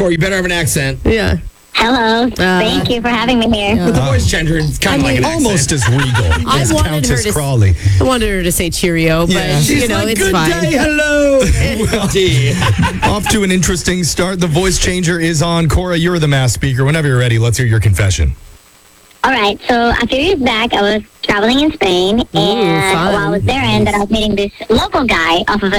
Corey. You better have an accent. Yeah. Hello. Thank you for having me here. With the voice changer, it's kind of like an Almost accent. as regal I as wanted her Countess to- Crawley. I wanted her to say cheerio, but, Yeah. She's like, it's good fine. day, hello. Gee. Off to an interesting start. The voice changer is on. Cora, you're the mass speaker. Whenever you're ready, let's hear your confession. All right. So a few years back, I was traveling in Spain, and fun. while I was there, and then I was meeting this local guy off of